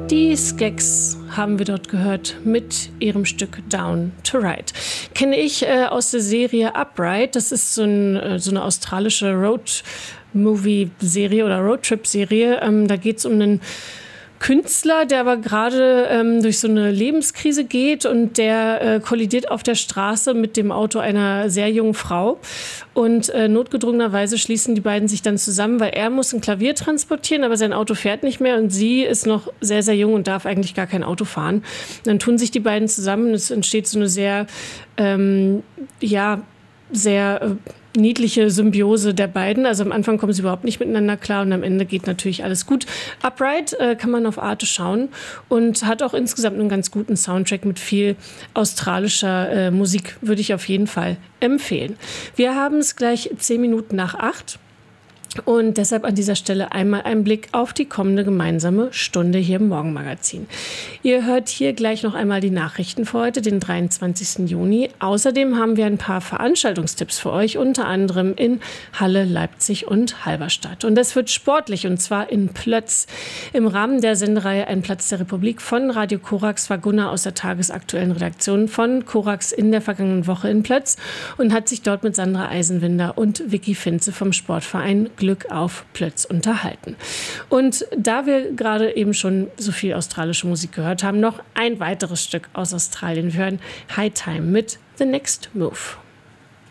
Die Skeks haben wir dort gehört mit ihrem Stück Down to Ride. Kenne ich aus der Serie Upright. Das ist so eine australische Road-Movie-Serie oder Roadtrip-Serie. Da geht es um einen Künstler, der aber gerade durch so eine Lebenskrise geht und der kollidiert auf der Straße mit dem Auto einer sehr jungen Frau und notgedrungenerweise schließen die beiden sich dann zusammen, weil er muss ein Klavier transportieren, aber sein Auto fährt nicht mehr und sie ist noch sehr, sehr jung und darf eigentlich gar kein Auto fahren. Dann tun sich die beiden zusammen und es entsteht so eine sehr, sehr niedliche Symbiose der beiden. Also am Anfang kommen sie überhaupt nicht miteinander klar und am Ende geht natürlich alles gut. Upright kann man auf Arte schauen und hat auch insgesamt einen ganz guten Soundtrack mit viel australischer Musik, würde ich auf jeden Fall empfehlen. Wir haben es gleich 10 Minuten nach 8. Und deshalb an dieser Stelle einmal ein Blick auf die kommende gemeinsame Stunde hier im Morgenmagazin. Ihr hört hier gleich noch einmal die Nachrichten für heute, den 23. Juni. Außerdem haben wir ein paar Veranstaltungstipps für euch, unter anderem in Halle, Leipzig und Halberstadt. Und das wird sportlich, und zwar in Plötz. Im Rahmen der Sendereihe Ein Platz der Republik von Radio Korax war Gunnar aus der tagesaktuellen Redaktion von Korax in der vergangenen Woche in Plötz und hat sich dort mit Sandra Eisenwinder und Vicky Finze vom Sportverein Glück auf Plötz unterhalten. Und da wir gerade eben schon so viel australische Musik gehört haben, noch ein weiteres Stück aus Australien. Wir hören High Time mit The Next Move.